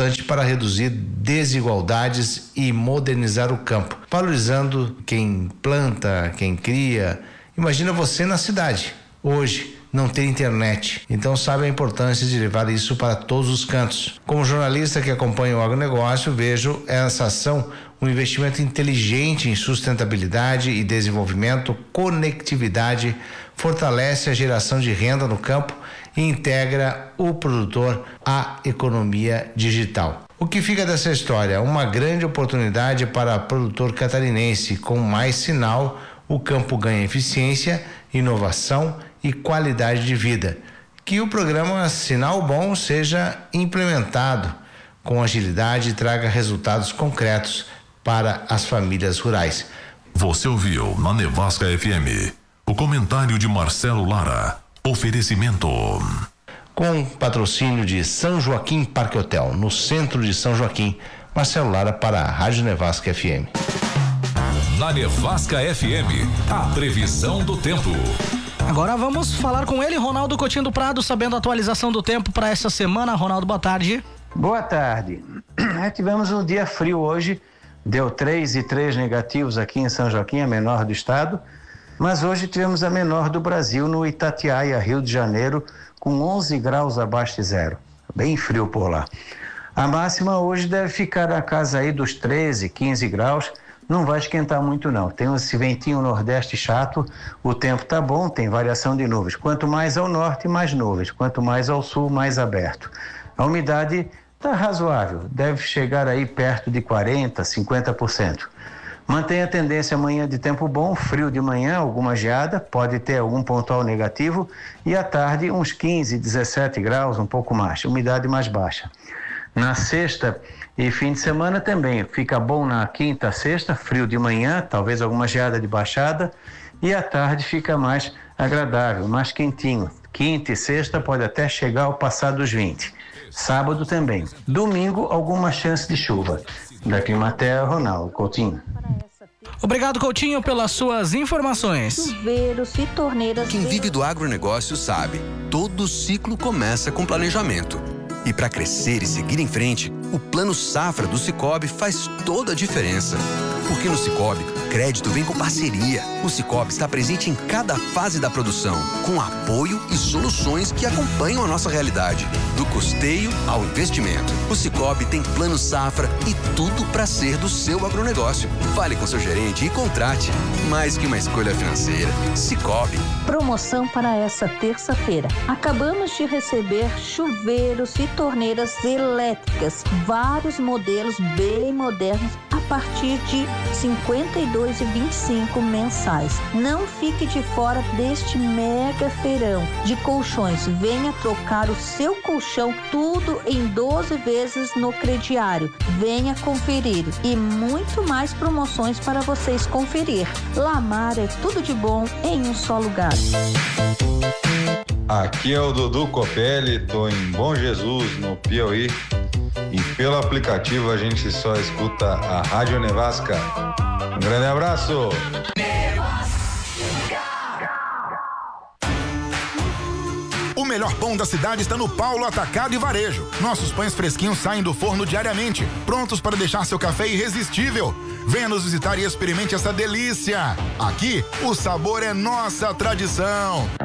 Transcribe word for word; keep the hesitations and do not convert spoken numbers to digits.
importante para reduzir desigualdades e modernizar o campo, valorizando quem planta, quem cria. Imagina você na cidade, hoje, não ter internet, então sabe a importância de levar isso para todos os cantos. Como jornalista que acompanha o agronegócio, vejo essa ação um investimento inteligente em sustentabilidade e desenvolvimento, conectividade, fortalece a geração de renda no campo e integra o produtor à economia digital. O que fica dessa história? Uma grande oportunidade para o produtor catarinense. Com mais sinal, o campo ganha eficiência, inovação e qualidade de vida. Que o programa Sinal Bom seja implementado com agilidade e traga resultados concretos para as famílias rurais. Você ouviu na Nevasca F M o comentário de Marcelo Lara. Oferecimento com patrocínio de São Joaquim Parque Hotel, no centro de São Joaquim. Marcelo Lara para a Rádio Nevasca F M. Na Nevasca F M, a previsão do tempo. Agora vamos falar com ele, Ronaldo Coutinho do Prado, sabendo a atualização do tempo para essa semana. Ronaldo, boa tarde. Boa tarde. É, tivemos um dia frio hoje, deu três e três negativos aqui em São Joaquim, a menor do estado, mas hoje tivemos a menor do Brasil no Itatiaia, Rio de Janeiro, com onze graus abaixo de zero. Bem frio por lá. A máxima hoje deve ficar na casa aí dos treze, quinze graus. Não vai esquentar muito não, tem esse ventinho nordeste chato, o tempo tá bom, tem variação de nuvens, quanto mais ao norte, mais nuvens, quanto mais ao sul, mais aberto. A umidade tá razoável, deve chegar aí perto de quarenta, cinquenta por cento. Mantém a tendência amanhã de tempo bom, frio de manhã, alguma geada, pode ter algum pontual negativo, e à tarde uns quinze, dezessete graus, um pouco mais, umidade mais baixa. Na sexta e fim de semana também, fica bom na quinta, sexta, frio de manhã, talvez alguma geada de baixada, e à tarde fica mais agradável, mais quentinho. Quinta e sexta pode até chegar ao passar dos vinte. Sábado também. Domingo, alguma chance de chuva. Da Climaterra, Ronaldo Coutinho. Obrigado, Coutinho, pelas suas informações. Chuveiros e torneiras. Quem vive do agronegócio sabe, todo ciclo começa com planejamento. E para crescer e seguir em frente, o Plano Safra do Sicoob faz toda a diferença. Porque no Sicoob, crédito vem com parceria. O Sicoob está presente em cada fase da produção, com apoio e soluções que acompanham a nossa realidade, do custeio ao investimento. O Sicoob tem Plano Safra e tudo para ser do seu agronegócio. Fale com seu gerente e contrate. Mais que uma escolha financeira, Sicoob. Promoção para essa terça-feira. Acabamos de receber chuveiros e torneiras elétricas, vários modelos bem modernos, a partir de cinquenta e dois reais e vinte e cinco centavos mensais. Não fique de fora deste mega feirão de colchões. Venha trocar o seu colchão, tudo em doze vezes no crediário. Venha conferir e muito mais promoções para vocês conferir. Lamar é tudo de bom em um só lugar. Aqui é o Dudu Copelli, tô em Bom Jesus, no Piauí, e pelo aplicativo a gente só escuta a Rádio Nevasca. Um grande abraço! O melhor pão da cidade está no Paulo Atacado e Varejo. Nossos pães fresquinhos saem do forno diariamente, prontos para deixar seu café irresistível. Venha nos visitar e experimente essa delícia. Aqui, o sabor é nossa tradição.